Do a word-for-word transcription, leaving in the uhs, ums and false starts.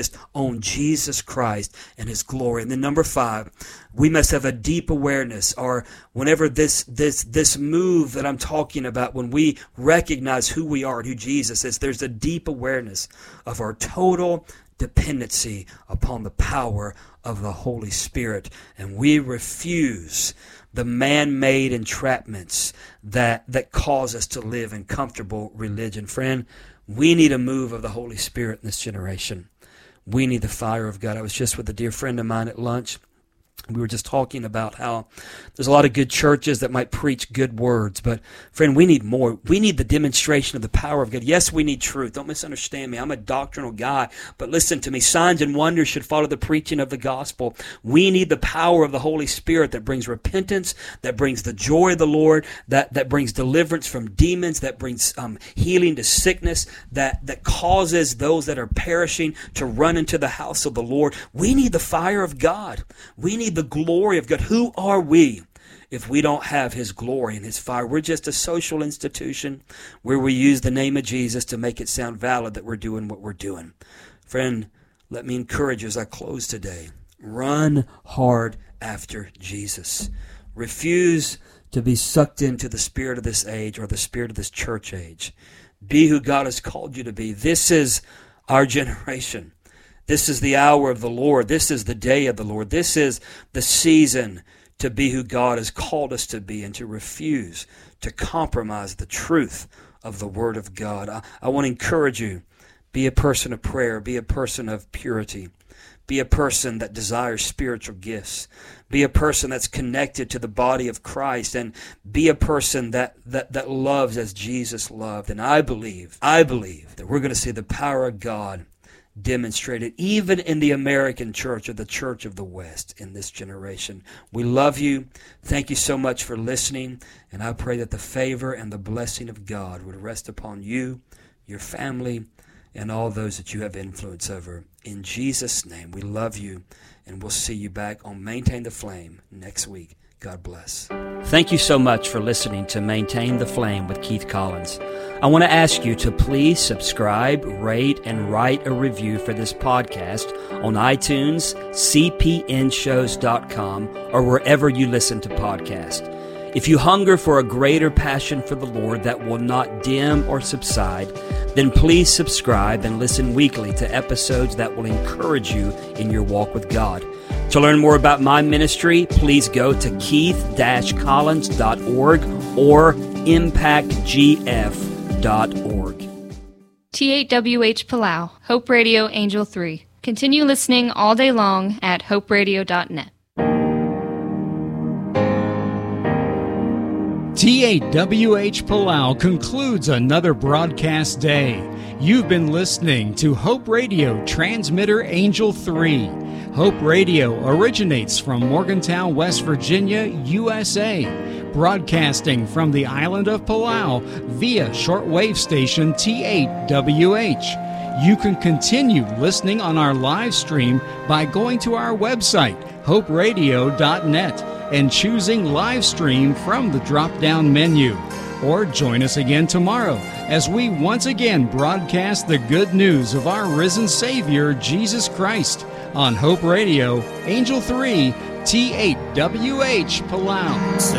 on Jesus Christ and His glory. And then number five, we must have a deep awareness, or whenever this this this move that I'm talking about, when we recognize who we are and who Jesus is, there's a deep awareness of our total dependency upon the power of the Holy Spirit. And we refuse the man-made entrapments that that cause us to live in comfortable religion. Friend, we need a move of the Holy Spirit in this generation. We need the fire of God. I was just with a dear friend of mine at lunch. We were just talking about how there's a lot of good churches that might preach good words, but friend, we need more. We need the demonstration of the power of God. Yes, we need truth. Don't misunderstand me. I'm a doctrinal guy, but listen to me. Signs and wonders should follow the preaching of the gospel. We need the power of the Holy Spirit that brings repentance, that brings the joy of the Lord, that, that brings deliverance from demons, that brings um, healing to sickness, that, that causes those that are perishing to run into the house of the Lord. We need the fire of God. We need the glory of God. Who are we if we don't have His glory and His fire? We're just a social institution where we use the name of Jesus to make it sound valid that we're doing what we're doing. Friend, let me encourage you as I close today. Run hard after Jesus. Refuse to be sucked into the spirit of this age or the spirit of this church age. Be who God has called you to be. This is our generation. This is the hour of the Lord. This is the day of the Lord. This is the season to be who God has called us to be and to refuse to compromise the truth of the Word of God. I, I want to encourage you, be a person of prayer. Be a person of purity. Be a person that desires spiritual gifts. Be a person that's connected to the body of Christ, and be a person that, that, that loves as Jesus loved. And I believe, I believe that we're going to see the power of God demonstrated even in the American church, or the church of the West, in this generation. We love you. Thank you so much for listening, and I pray that the favor and the blessing of God would rest upon you, your family, and all those that you have influence over. In Jesus' name, we love you, and we'll see you back on Maintain the Flame next week. God bless. Thank you so much for listening to Maintain the Flame with Keith Collins. I want to ask you to please subscribe, rate, and write a review for this podcast on iTunes, c p n shows dot com, or wherever you listen to podcasts. If you hunger for a greater passion for the Lord that will not dim or subside, then please subscribe and listen weekly to episodes that will encourage you in your walk with God. To learn more about my ministry, please go to keith dash collins dot org or impact g f dot org. T eight W H Palau, Hope Radio Angel three. Continue listening all day long at hope radio dot net. T eight W H Palau concludes another broadcast day. You've been listening to Hope Radio Transmitter Angel three. Hope Radio originates from Morgantown, West Virginia, U S A, broadcasting from the island of Palau via shortwave station T eight W H. You can continue listening on our live stream by going to our website, hope radio dot net, and choosing live stream from the drop-down menu. Or join us again tomorrow as we once again broadcast the good news of our risen Savior, Jesus Christ, on Hope Radio, Angel three, T eight W H Palau.